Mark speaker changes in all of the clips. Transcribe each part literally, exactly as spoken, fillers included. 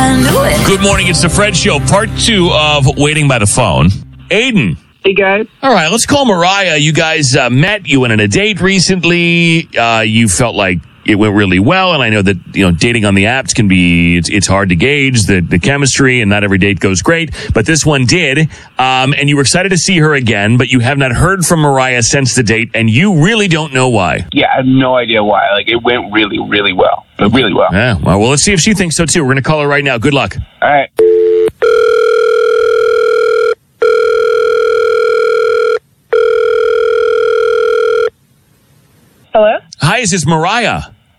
Speaker 1: I knew it.
Speaker 2: Good morning. It's the Fred Show, part two of Waiting by the Phone. Aiden.
Speaker 3: Hey, guys.
Speaker 2: All right, let's call Mariah. You guys uh, met. You went on a date recently. Uh, you felt like it went really well, and I know that, you know, dating on the apps can be, it's, it's hard to gauge the, the chemistry, and not every date goes great, but this one did, um, and you were excited to see her again, but you have not heard from Mariah since the date, and you really don't know why.
Speaker 3: Yeah, I have no idea why. Like, it went really, really well. But really well.
Speaker 2: Yeah, well, well, let's see if she thinks so, too. We're going to call her right now. Good luck.
Speaker 3: All right.
Speaker 4: Hello?
Speaker 2: Hi, is this Mariah?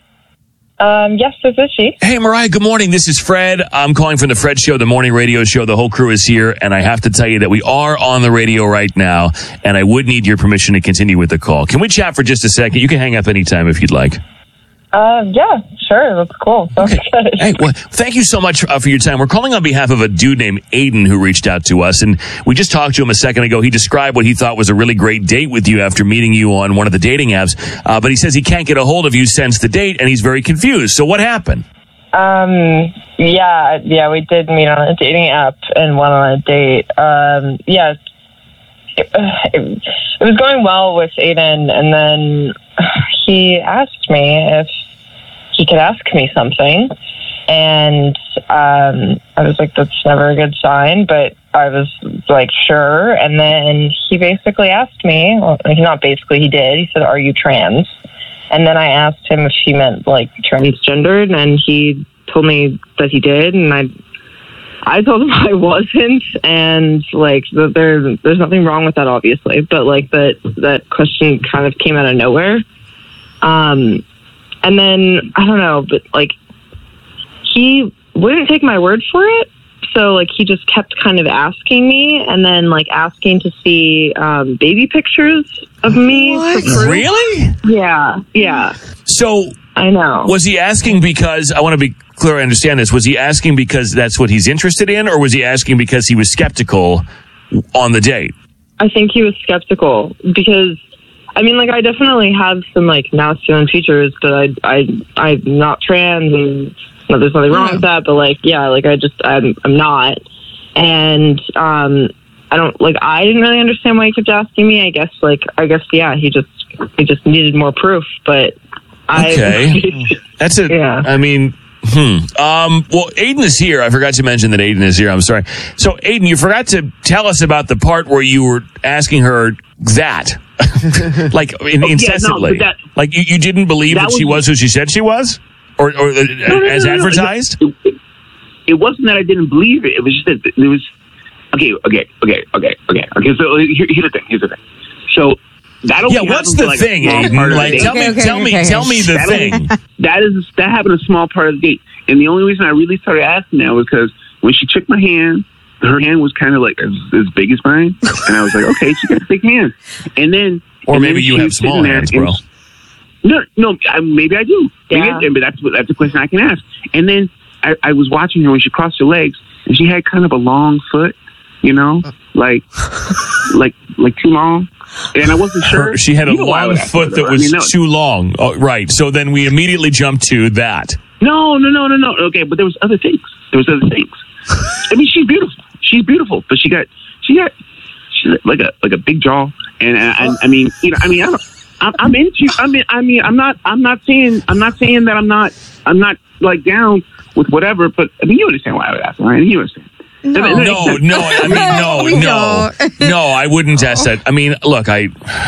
Speaker 4: Um, yes, this is she.
Speaker 2: Hey, Mariah, good morning. This is Fred. I'm calling from the Fred Show, the morning radio show. The whole crew is here, and I have to tell you that we are on the radio right now, and I would need your permission to continue with the call. Can we chat for just a second? You can hang up anytime if you'd like.
Speaker 4: Uh, yeah, sure. That's cool. Sounds
Speaker 2: Okay.
Speaker 4: good.
Speaker 2: Hey, well, thank you so much uh, for your time. We're calling on behalf of a dude named Aiden who reached out to us, and we just talked to him a second ago. He described what he thought was a really great date with you after meeting you on one of the dating apps, uh, but he says he can't get a hold of you since the date, and he's very confused. So what happened?
Speaker 4: Um, yeah, yeah, we did meet on a dating app and went on a date. Um, yeah, it, it, it was going well with Aiden, and then he asked me if he could ask me something, and um, I was like, that's never a good sign, but I was like, sure. And then he basically asked me, well, not basically, he did, he said, are you trans? And then I asked him if he meant like transgendered, and he told me that he did, and I I told him I wasn't, and like that there there's nothing wrong with that, obviously, but like that that question kind of came out of nowhere. Um, and then I don't know, but like he wouldn't take my word for it. So like he just kept kind of asking me, and then like asking to see um, baby pictures of me.
Speaker 2: What? Really?
Speaker 4: Yeah, yeah.
Speaker 2: So
Speaker 4: I know.
Speaker 2: Was he asking because, I want to be clear, I understand this, was he asking because that's what he's interested in, or was he asking because he was skeptical on the date?
Speaker 4: I think he was skeptical because, I mean, like, I definitely have some, like, masculine features, but I, I, I'm not trans, and no, there's nothing wrong with that, but, like, yeah, like, I just, I'm, I'm not. And, um, I don't, like, I didn't really understand why he kept asking me. I guess, like, I guess, yeah, he just, he just needed more proof, but I...
Speaker 2: Okay. That's it.
Speaker 4: Yeah.
Speaker 2: I mean... Hmm. Um, well, Aiden is here. I forgot to mention that Aiden is here. I'm sorry. So, Aiden, you forgot to tell us about the part where you were asking her that. like, in,
Speaker 3: Oh,
Speaker 2: incessantly.
Speaker 3: yeah, no, that,
Speaker 2: like, you, you didn't believe that, that she was, was who she said she was? Or, or uh,
Speaker 3: no, no,
Speaker 2: as
Speaker 3: no, no,
Speaker 2: advertised?
Speaker 3: No. It, it, it wasn't that I didn't believe it. It was just that it was... Okay, okay, okay, okay, okay. Okay, so here, here's the thing. Here's the thing. So... That
Speaker 2: yeah, what's the like thing, Aiden? Like, tell
Speaker 3: okay,
Speaker 2: me,
Speaker 3: okay,
Speaker 2: tell
Speaker 3: okay,
Speaker 2: me, tell me the
Speaker 3: that
Speaker 2: thing.
Speaker 3: Was, that is that happened a small part of the date, and the only reason I really started asking that was because when she took my hand, her hand was kind of like as, as big as mine, and I was like, okay, she got a big hand, and then
Speaker 2: or
Speaker 3: and
Speaker 2: maybe
Speaker 3: then
Speaker 2: you have small hands, bro.
Speaker 3: No, no, I, maybe I do.
Speaker 4: Yeah.
Speaker 3: Maybe, but that's that's a question I can ask. And then I, I was watching her when she crossed her legs, and she had kind of a long foot, you know, like like like too long. And I wasn't sure.
Speaker 2: Her, she had a
Speaker 3: you know
Speaker 2: long foot that was I mean, no. too long. Oh, right. So then we immediately jumped to that.
Speaker 3: No, no, no, no, no. Okay, but there was other things. There was other things. I mean, she's beautiful. She's beautiful, but she got, she got, she's like a like a big jaw. And I, I, I mean, you know, I mean, I don't, I'm, I'm into. I mean, I mean, I'm not. I'm not saying. I'm not saying that I'm not. I'm not like down with whatever. But I mean, you understand why I would ask, right? You understand.
Speaker 2: No, no, no, I mean, no, no, no, I wouldn't ask that. I mean, look, I,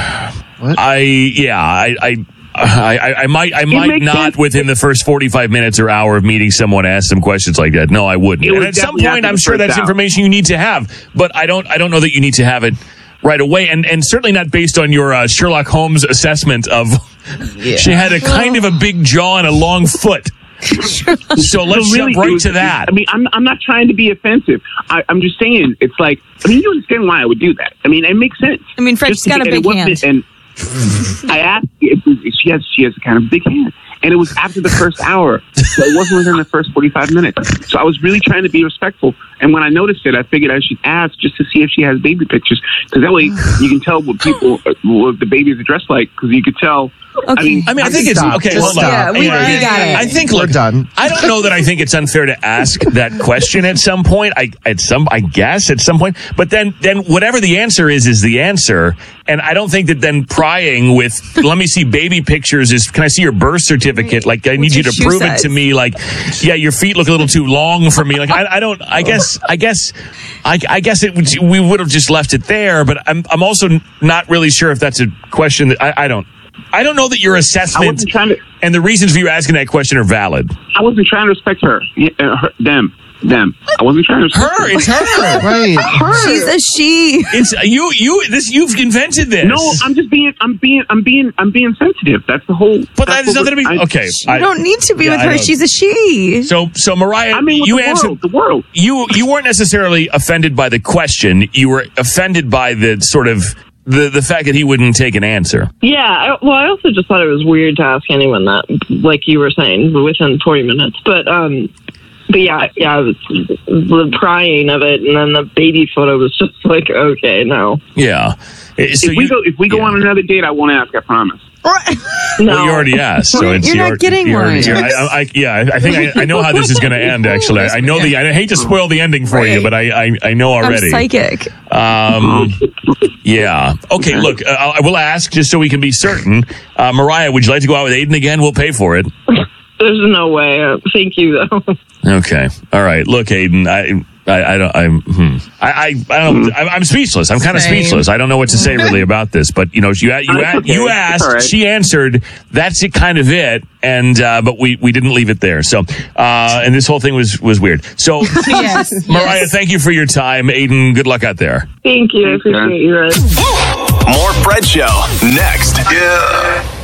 Speaker 2: what? I, yeah, I, I, I, I might, I might not sense. within the first forty-five minutes or hour of meeting someone ask some questions like that. No, I wouldn't. And at some point, I'm sure that's hour. information you need to have, but I don't, I don't know that you need to have it right away, and and certainly not based on your uh, Sherlock Holmes assessment of yeah. she had a kind of a big jaw and a long foot. So let's so really, jump right was, to that.
Speaker 3: I mean, I'm I'm not trying to be offensive. I, I'm just saying it's like, I mean, you understand why I would do that. I mean, it makes sense.
Speaker 5: I mean, Fred's got a big hand.
Speaker 3: And I asked if, if she has she has a kind of big hand, and it was after the first hour, so it wasn't within the first forty-five minutes. So I was really trying to be respectful. And when I noticed it, I figured I should ask just to see if she has baby pictures, because that way you can tell what people, what the babies are dressed like, because you could tell
Speaker 1: Okay.
Speaker 3: I mean,
Speaker 2: I mean, I think it's
Speaker 5: Stop.
Speaker 2: okay.
Speaker 5: Just
Speaker 2: Hold on.
Speaker 5: stop.
Speaker 1: Yeah, we- we got it.
Speaker 2: I think
Speaker 5: We're
Speaker 2: look,
Speaker 5: done.
Speaker 2: I don't know that I think it's unfair to ask that question at some point. I at some, I guess at some point. But then, then whatever the answer is, is the answer. And I don't think that then prying with, let me see baby pictures is, can I see your birth certificate? Like, I need
Speaker 1: What's
Speaker 2: you
Speaker 1: your
Speaker 2: to
Speaker 1: shoe
Speaker 2: prove
Speaker 1: size?
Speaker 2: it to me. Like, yeah, your feet look a little too long for me. Like, I, I don't, I guess, I guess, I, I guess it would, we would have just left it there. But I'm, I'm also not really sure if that's a question that I, I don't. I don't know that your
Speaker 3: I
Speaker 2: assessment
Speaker 3: wasn't trying to.
Speaker 2: and the reasons for you asking that question are valid.
Speaker 3: I wasn't trying to respect her. Yeah, uh, her them. Them. I wasn't trying to respect
Speaker 2: Her, it's her.
Speaker 5: Right.
Speaker 3: her.
Speaker 1: She's a she.
Speaker 2: It's you. You. This. You've invented this.
Speaker 3: No, I'm just being. I'm being. I'm being. I'm being sensitive. That's the whole.
Speaker 2: But
Speaker 3: that's
Speaker 2: that has
Speaker 3: what
Speaker 2: nothing to be.
Speaker 3: we're- I-
Speaker 2: Okay.
Speaker 1: You
Speaker 2: I-
Speaker 1: don't need to be
Speaker 2: yeah,
Speaker 1: with
Speaker 2: I
Speaker 1: her.
Speaker 2: know.
Speaker 1: She's a she.
Speaker 2: So, so Mariah,
Speaker 3: I mean, with
Speaker 2: you
Speaker 3: the
Speaker 2: answered.
Speaker 3: world, the world.
Speaker 2: You. You weren't necessarily offended by the question. You were offended by the sort of the the fact that he wouldn't take an answer.
Speaker 4: Yeah, I, well, I also just thought it was weird to ask anyone that, like you were saying, within forty minutes. But, um, but yeah, yeah, it was the prying of it, and then the baby photo was just like, okay, no,
Speaker 2: Yeah. Eh, So
Speaker 3: if we
Speaker 2: you,
Speaker 3: go, if we go
Speaker 2: yeah.
Speaker 3: on another date, I won't ask. I promise.
Speaker 4: no.
Speaker 2: Well, you already asked, so it's
Speaker 1: You're not
Speaker 2: your-
Speaker 1: getting
Speaker 2: your-
Speaker 1: one.
Speaker 2: your- I, I, I- yeah, I I think I, I know how this is going to end. Actually, I, I know the. I hate to spoil the ending for you,
Speaker 1: Right.
Speaker 2: but I, I, I know
Speaker 1: I'm
Speaker 2: already.
Speaker 1: psychic.
Speaker 2: Um, yeah. Okay. Look, uh, I will ask just so we can be certain. Uh, Mariah, would you like to go out with Aiden again? We'll pay for it.
Speaker 4: There's no way. Uh, thank you, though.
Speaker 2: Okay. All right. Look, Aiden, I, I, I don't, I'm, hmm. I, I, I don't, I'm, I'm speechless. I'm kind of
Speaker 1: Same.
Speaker 2: speechless. I don't know what to say really about this, but you know, you, you,
Speaker 3: That's okay.
Speaker 2: you
Speaker 3: It's
Speaker 2: asked,
Speaker 3: all right.
Speaker 2: she answered. That's it, kind of it. And, uh, but we, we didn't leave it there. So, uh, and this whole thing was, was weird. So,
Speaker 1: Yes.
Speaker 2: Mariah, thank you for your time. Aiden, good luck out there.
Speaker 4: Thank you. I appreciate you, guys.
Speaker 6: More Fred Show next. Yeah.